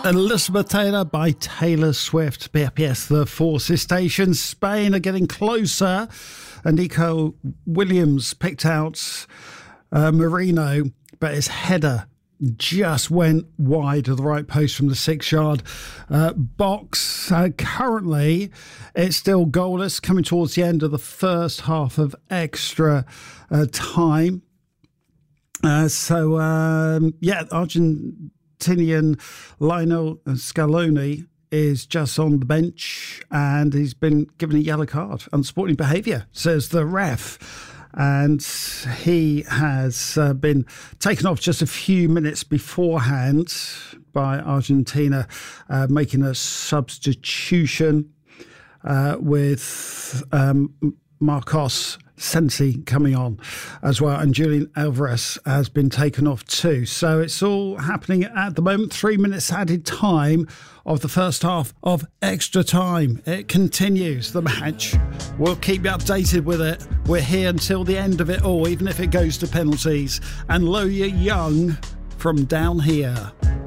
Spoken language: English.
Elizabeth Taylor by Taylor Swift. BFPS, the Forces Station. Spain are getting closer. And Nico Williams picked out Marino, but his header just went wide of the right post from the 6-yard box. Currently, it's still goalless, coming towards the end of the first half of extra time. Argentinian Lionel Scaloni is just on the bench and he's been given a yellow card. Unsporting behaviour, says the ref. And he has been taken off just a few minutes beforehand by Argentina, making a substitution with Marcos Sensi coming on as well, and Julian Alvarez has been taken off too. So it's all happening at the moment. 3 minutes added time of the first half of extra time. It continues, the match. We'll keep you updated with it. We're here until the end of it all, even if it goes to penalties. And Loya Young from Down Here.